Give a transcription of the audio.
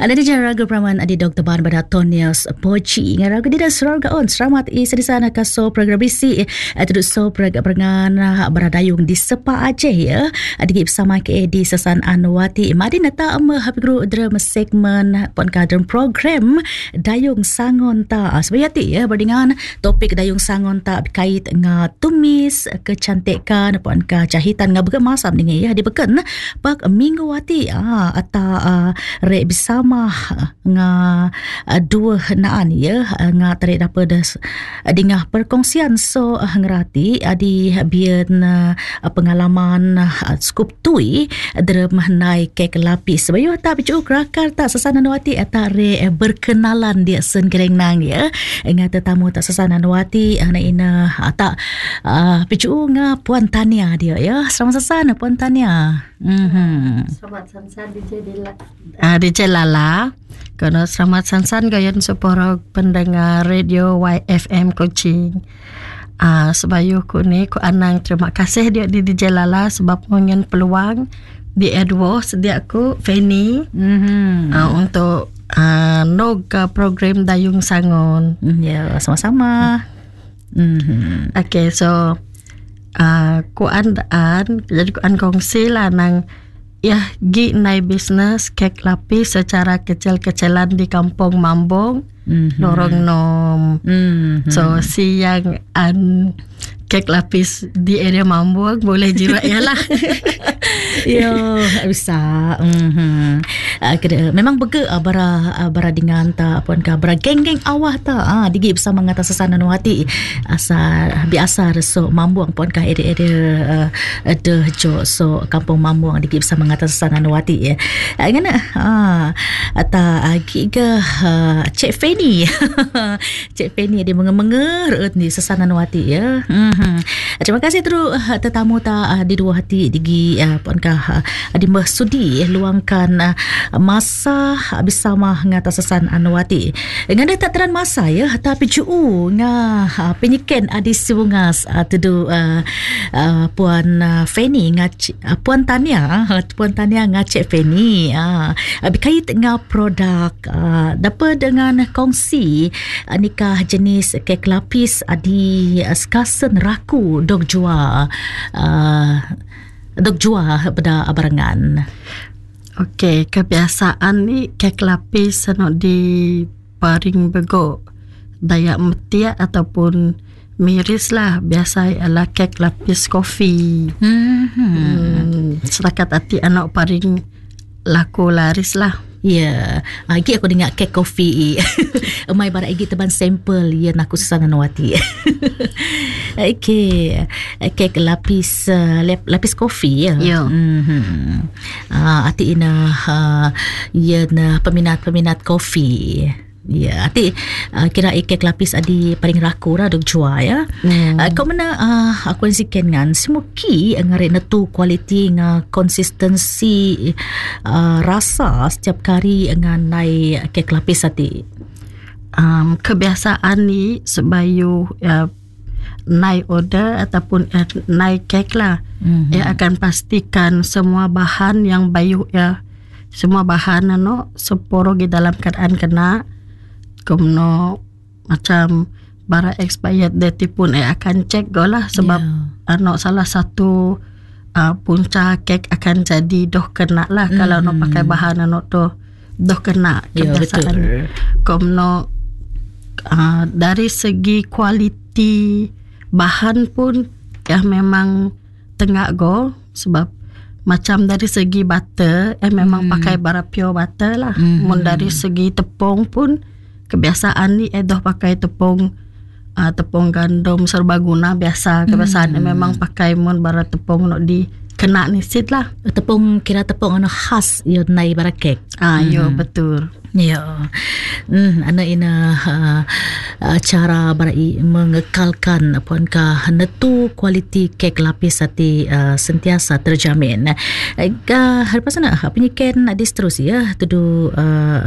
Ada di Raga Praman Adi Dr. Ban pada Tonius Poci ngaraga di dasar gaon selamat isa di sana kaso program bisi tuduk so program beradayung di Sepa Aceh ya adik bersama ke di Sasan Anwati Madina ta habigru drum segmen pon program dayung sangon ta sebayati ya berdingan topik dayung sangon ta berkait dengan tumis kecantikan pon jahitan ngah berkemasam dengan ya dibeken pak minggu wati ata re bersama nga dua naan ya nga tarik dapat dengan perkongsian so ngerati adi bian pengalaman skup tui der mengenai kek lapis bayu tak bicu kerakar tak Sasana Anwati atare berkenalan dia sen kereng nang ya nga tetamu tak Sasana Anwati ana ina tak bicu nga Puan Tania dia ya selamat Sasana Puan Tania. Selamat sansan DJ Lala. Kono selamat sansan gayon seporo pendengar radio YFM Kuching. Sebayu ku ni ku anang terima kasih dia di DJ Lala sebab ngonyen peluang di Edwo sedia aku Fanny untuk noga program dayung sangon. Ya, sama-sama. Okay, so ku jadi ku kongsi lah nang ya gi nai bisnes kek lapis secara kecil-kecilan di kampung Mambong lorong nom. So si yang kek lapis di area Mambong boleh jiwa ya lah. Yo bisa. Memang bege bara dengan ta apun ka bara geng-geng awah ta digi bersama ngata Sasana Anwati asa biasa so Mambuang pun ka area de jo so kampung Mambuang digi bersama ngata Sasana Anwati ya. Ngana ata giga Cik Fanny. Cik Fanny dia mengemenger ni Sasana Anwati ya. Terima kasih terus tetamu ta di dua hati digi pun ka di sudi luangkan masa bersama ngata Sasana Anwati. Ngada tak teran masa ya tapi juu nga penyiken adi sungas tudu Puan Fanny Puan Tania nga Cik Fanny berkait dengan produk dapat dengan kongsi nikah jenis kek lapis adi skasen raku dog jua pada barangan. Okey, kebiasaan ni kek lapis senok di paring bego dayak metia ataupun miris lah. Biasa ialah kek lapis kopi. Setakat hati anak paring laku laris lah. Ya, lagi aku dengar kek kopi. Mai barat lagi teban sampel ya nak Sasana Anwati. Okey, kek lapis lapis kopi ya. Ya. Ati ina ya na peminat kopi. Ya, ati kira kek lapis adi paling raku lah dok jual ya. Kau mana aku nasikan kan semuki ngare netu kualiti nga konsistensi rasa setiap kali dengan naik kek lapis ati. Kebiasaan ni sebayu naik order ataupun naik kek lah. Akan pastikan semua bahan yang bayu ya, semua bahan seporo di dalam keadaan kena. Kemudian macam bara expired date pun akan cek golah sebab salah satu punca kek akan jadi doh kena lah kalau pakai bahan doh kena kebiasaan. Kemudian dari segi kualiti bahan pun memang tengah go sebab macam dari segi butter memang pakai bara pure butter lah. Dari segi tepung pun kebiasaan ni doh pakai tepung gandum serbaguna biasa. Kebiasaan memang pakai bara tepung di kena ni sit lah. Tepung kira tepung khas yo nai bara kek. Yo betul. Ya, anak ina cara berai mengekalkan apakah netu kualiti kek lapis hati sentiasa terjamin. Harapasana penyiken di seterus ya tudu